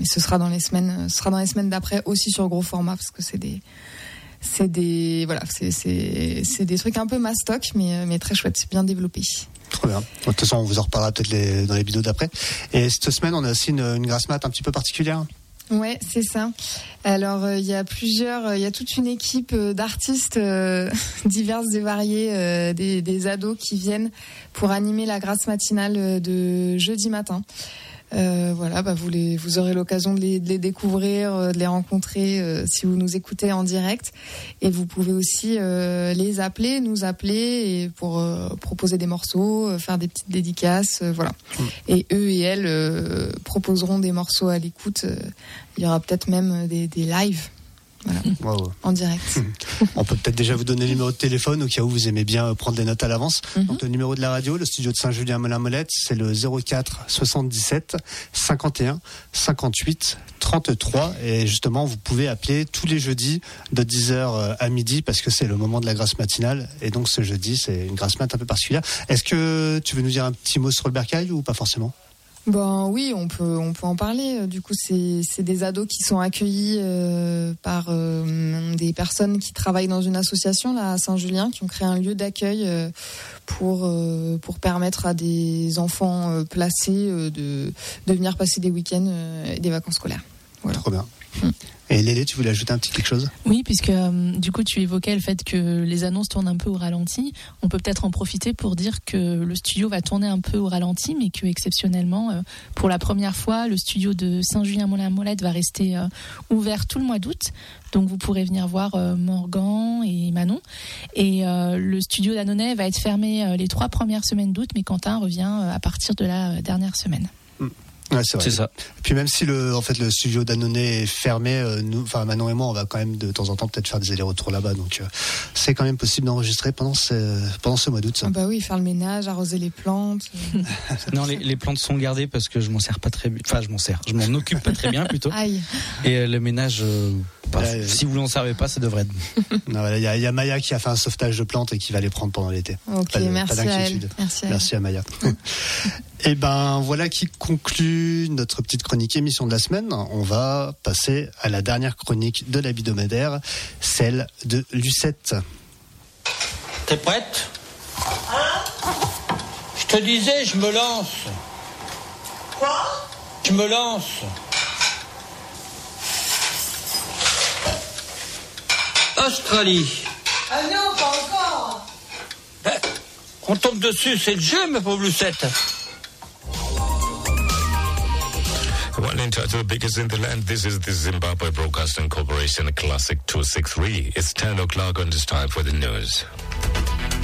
Et ce sera dans les semaines d'après aussi sur gros format, parce que c'est des trucs un peu mastoc, mais très chouettes, c'est bien développé. Trop bien. De toute façon, on vous en reparlera peut-être dans les vidéos d'après. Et cette semaine, on a aussi une grasse mat un petit peu particulière. Ouais, c'est ça. Alors, il y a toute une équipe d'artistes diverses et variées, des ados qui viennent pour animer la grasse matinale de jeudi matin. Vous aurez l'occasion de les découvrir, de les rencontrer si vous nous écoutez en direct. Et vous pouvez aussi nous appeler et pour proposer des morceaux, faire des petites dédicaces, voilà. Et eux et elles proposeront des morceaux à l'écoute. Il y aura peut-être même des lives. Voilà. Wow. En direct. On peut peut-être déjà vous donner le numéro de téléphone au cas où vous aimez bien prendre des notes à l'avance. Donc le numéro de la radio, le studio de Saint-Julien-Molin-Molette, c'est le 04 77 51 58 33. Et justement, vous pouvez appeler tous les jeudis de 10h à midi parce que c'est le moment de la grasse matinale. Et donc ce jeudi, c'est une grasse mat un peu particulière. Est-ce que tu veux nous dire un petit mot sur le bercail ou pas forcément ? Bon, oui, on peut en parler. Du coup, c'est des ados qui sont accueillis par des personnes qui travaillent dans une association là à Saint-Julien, qui ont créé un lieu d'accueil pour permettre à des enfants placés de venir passer des week-ends et des vacances scolaires. Voilà. Trop bien. Et Lélé, tu voulais ajouter un petit quelque chose ? Oui, puisque du coup tu évoquais le fait que les annonces tournent un peu au ralenti. On peut peut-être en profiter pour dire que le studio va tourner un peu au ralenti, mais que exceptionnellement, pour la première fois, le studio de Saint-Julien-Molin-Molette va rester ouvert tout le mois d'août. Donc vous pourrez venir voir Morgan et Manon. Et le studio d'Annonay va être fermé les 3 premières semaines d'août, mais Quentin revient à partir de la dernière semaine. Ouais, c'est vrai. C'est ça. Et puis même si le studio d'Annonay est fermé, Manon et moi, on va quand même de temps en temps peut-être faire des allers-retours là-bas. Donc c'est quand même possible d'enregistrer pendant ce mois d'août. Ça. Ah bah oui, faire le ménage, arroser les plantes. Non, les plantes sont gardées parce que je m'en sers pas très bien. Enfin, je m'en occupe pas très bien plutôt. Aïe. Et le ménage, si vous l'en servez pas, ça devrait être. Il y a Maya qui a fait un sauvetage de plantes et qui va les prendre pendant l'été. Ok, merci à elle. Merci à Maya. Et ben voilà qui conclut notre petite chronique émission de la semaine. On va passer à la dernière chronique de l'hebdomadaire, celle de Lucette. T'es prête ? Je te disais, je me lance. Quoi ? Je me lance. Australie. Ah non, pas encore. On tombe dessus, c'est le jeu, ma pauvre Lucette. One entitled Biggest in the Land. This is the Zimbabwe Broadcasting Corporation Classic 263. It's 10 o'clock on this time for the news.